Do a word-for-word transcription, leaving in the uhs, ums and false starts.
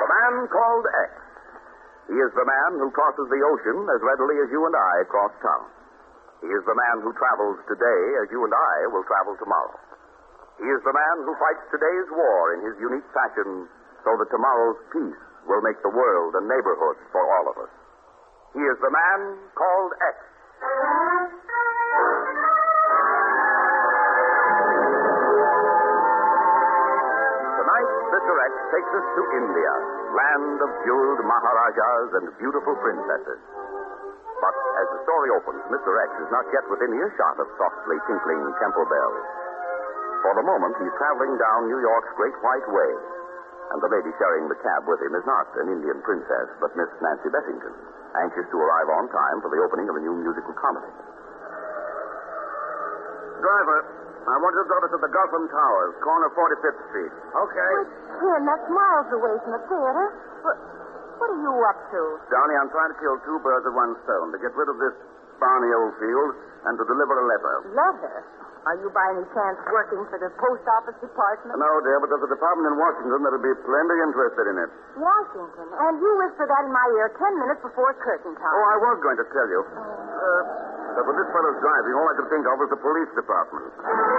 The man called X. He is the man who crosses the ocean as readily as you and I cross town. He is the man who travels today as you and I will travel tomorrow. He is the man who fights today's war in his unique fashion so that tomorrow's peace will make the world a neighborhood for all of us. He is the man called X. Tonight, Mister X takes us to India, land of jeweled Maharajas and beautiful princesses. But as the story opens, Mister X is not yet within earshot of softly tinkling temple bells. For the moment, he's traveling down New York's Great White Way. And the lady sharing the cab with him is not an Indian princess, but Miss Nancy Bessington, anxious to arrive on time for the opening of a new musical comedy. Driver, I want you to drop us at the Gotham Towers, corner forty-fifth Street. Okay. Jim, that's miles away from the theater. What, what are you up to? Downey, I'm trying to kill two birds with one stone, to get rid of this Barney Oldfield and to deliver a letter. Letter? Are you by any chance working for the post office department? No, dear, but there's a department in Washington that'll be plenty interested in it. Washington? And you whispered that in my ear ten minutes before curtain time. Oh, I was going to tell you. Uh, but when this fellow's driving, all I could think of was the police department.